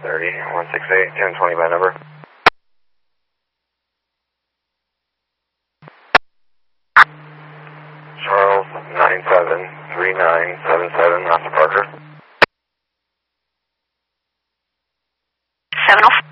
30, 168, 1020 by number. Charles, 973977, Austin Parker. 704.